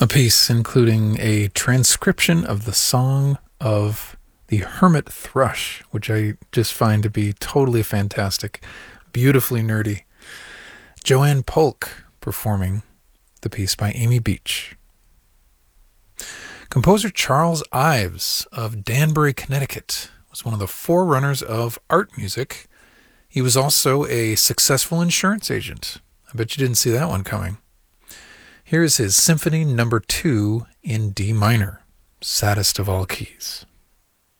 A piece including a transcription of the song of the Hermit Thrush, which I just find to be totally fantastic, beautifully nerdy. Joanne Polk performing the piece by Amy Beach. Composer Charles Ives of Danbury, Connecticut was one of the forerunners of art music. He was also a successful insurance agent. I bet you didn't see that one coming. Here's his Symphony No. 2 in D minor, saddest of all keys.